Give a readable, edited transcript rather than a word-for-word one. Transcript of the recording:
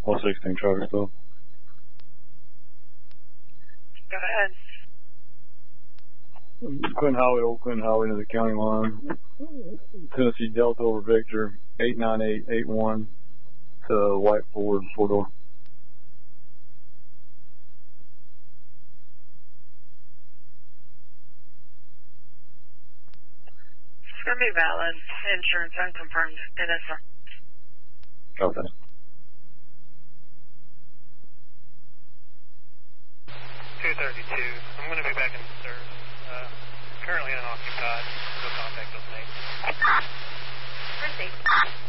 116 traffic stop. Go ahead. Clinton Highway, Old Clinton Highway into the county line. Tennessee Delta over Victor, 89881 to White Ford, 4-door. It's going to be valid. Insurance unconfirmed. NSR. Okay. 232. I'm going to be back in service. Currently unoccupied. No contact with me. Proceed.